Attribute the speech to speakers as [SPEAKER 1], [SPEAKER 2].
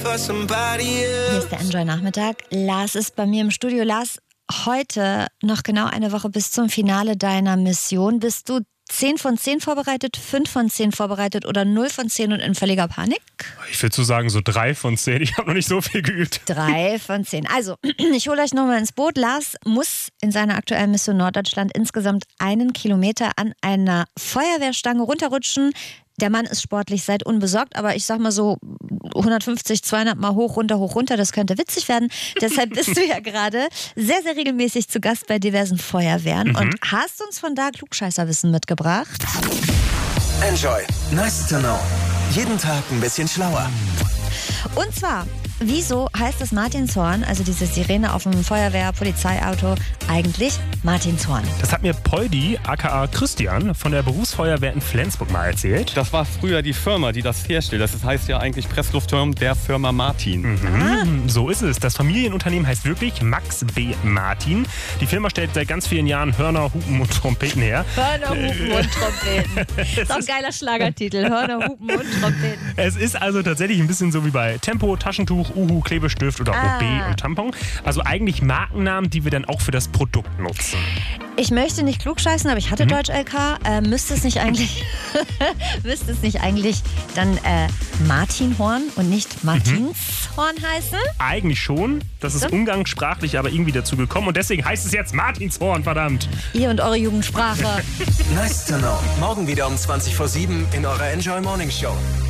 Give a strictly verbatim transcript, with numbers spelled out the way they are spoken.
[SPEAKER 1] Hier ist der Enjoy-Nachmittag. Lars ist bei mir im Studio. Lars, heute noch genau eine Woche bis zum Finale deiner Mission. Bist du zehn von zehn vorbereitet, fünf von zehn vorbereitet oder null von zehn und in völliger Panik?
[SPEAKER 2] Ich würde so sagen, so drei von zehn. Ich habe noch nicht so viel geübt.
[SPEAKER 1] drei von zehn. Also, ich hole euch nochmal ins Boot. Lars muss in seiner aktuellen Mission Norddeutschland insgesamt einen Kilometer an einer Feuerwehrstange runterrutschen. Der Mann ist sportlich, seid unbesorgt, aber ich sag mal so hundertfünfzig, zweihundert Mal hoch, runter, hoch, runter, das könnte witzig werden. Deshalb bist du ja gerade sehr, sehr regelmäßig zu Gast bei diversen Feuerwehren mhm. und hast uns von da Klugscheißerwissen mitgebracht.
[SPEAKER 3] Enjoy. Nice to know. Jeden Tag ein bisschen schlauer.
[SPEAKER 1] Und zwar, wieso heißt das Martinshorn, also diese Sirene auf dem Feuerwehr-Polizeiauto, eigentlich Martinshorn?
[SPEAKER 2] Das hat mir Poldi, aka Christian, von der Berufsfeuerwehr in Flensburg mal erzählt.
[SPEAKER 4] Das war früher die Firma, die das herstellt. Das heißt ja eigentlich Pressluftturm der Firma Martin.
[SPEAKER 2] Mhm. Ah. So ist es. Das Familienunternehmen heißt wirklich Max B. Martin. Die Firma stellt seit ganz vielen Jahren Hörner, Hupen und Trompeten her.
[SPEAKER 1] Hörner, Hupen und Trompeten. Das ist auch ein geiler Schlagertitel. Hörner, Hupen und Trompeten.
[SPEAKER 2] Es ist also tatsächlich ein bisschen so wie bei Tempo, Taschentuch, Uhu, Klebestift oder
[SPEAKER 1] Ah.
[SPEAKER 2] O B und Tampon. Also eigentlich Markennamen, die wir dann auch für das Produkt nutzen.
[SPEAKER 1] Ich möchte nicht klugscheißen, aber ich hatte mhm. Deutsch-L K. Äh, müsste es nicht eigentlich müsste es nicht eigentlich dann äh, Martinhorn und nicht Martinshorn mhm. heißen?
[SPEAKER 2] Eigentlich schon. Das ist
[SPEAKER 1] so?
[SPEAKER 2] umgangssprachlich aber irgendwie dazu gekommen und deswegen heißt es jetzt Martinshorn, verdammt.
[SPEAKER 1] Ihr und eure Jugendsprache.
[SPEAKER 3] Nice to know. Morgen wieder um zwanzig vor sieben in eurer Enjoy Morning Show.